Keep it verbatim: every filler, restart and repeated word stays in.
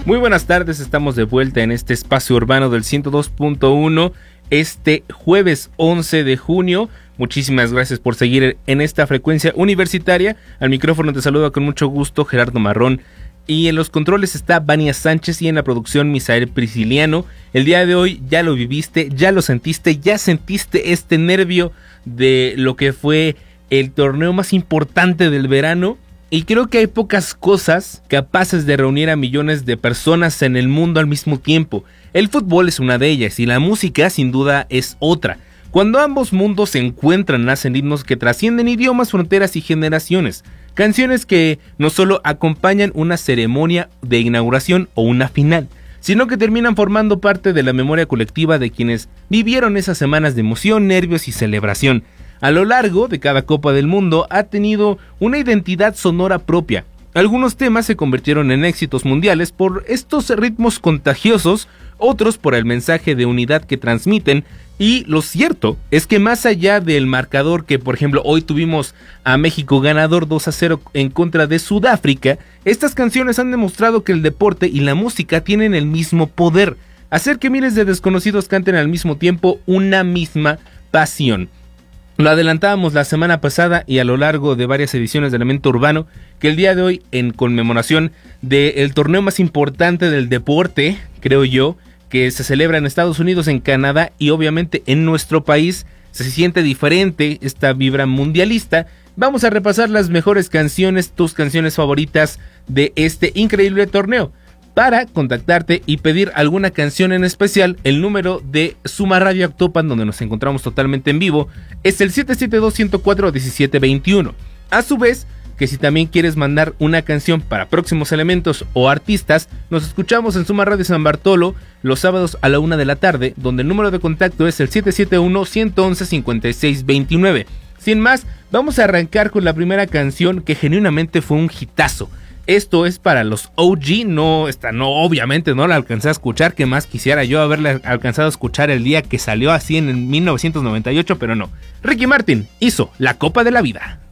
Muy buenas tardes, estamos de vuelta en este espacio urbano del ciento dos punto uno este jueves once de junio. Muchísimas gracias por seguir en esta frecuencia universitaria. Al micrófono te saluda con mucho gusto Gerardo Marrón. Y en los controles está Vania Sánchez y en la producción Misael Prisciliano. El día de hoy ya lo viviste, ya lo sentiste, ya sentiste este nervio de lo que fue el torneo más importante del verano. Y creo que hay pocas cosas capaces de reunir a millones de personas en el mundo al mismo tiempo. El fútbol es una de ellas y la música sin duda es otra. Cuando ambos mundos se encuentran, nacen himnos que trascienden idiomas, fronteras y generaciones. Canciones que no solo acompañan una ceremonia de inauguración o una final, sino que terminan formando parte de la memoria colectiva de quienes vivieron esas semanas de emoción, nervios y celebración. A lo largo de cada Copa del Mundo ha tenido una identidad sonora propia. Algunos temas se convirtieron en éxitos mundiales por estos ritmos contagiosos, otros por el mensaje de unidad que transmiten, y lo cierto es que más allá del marcador que por ejemplo hoy tuvimos a México ganador dos a cero en contra de Sudáfrica, estas canciones han demostrado que el deporte y la música tienen el mismo poder, hacer que miles de desconocidos canten al mismo tiempo una misma pasión. Lo adelantábamos la semana pasada y a lo largo de varias ediciones de Elemento Urbano, que el día de hoy, en conmemoración del torneo más importante del deporte, creo yo, que se celebra en Estados Unidos, en Canadá y obviamente en nuestro país, se siente diferente esta vibra mundialista. Vamos a repasar las mejores canciones, tus canciones favoritas de este increíble torneo. Para contactarte y pedir alguna canción en especial, el número de Suma Radio Actopan, donde nos encontramos totalmente en vivo, es el siete siete dos, uno cero cuatro, uno siete dos uno. A su vez, que si también quieres mandar una canción para próximos elementos o artistas, nos escuchamos en Suma Radio San Bartolo los sábados a la una de la tarde, donde el número de contacto es el siete siete uno, uno uno uno, cinco seis dos nueve. Sin más, vamos a arrancar con la primera canción que genuinamente fue un hitazo. Esto es para los O G, no, esta no, obviamente no la alcancé a escuchar, que más quisiera yo haberla alcanzado a escuchar el día que salió así en mil novecientos noventa y ocho, pero no. Ricky Martin hizo La Copa de la Vida.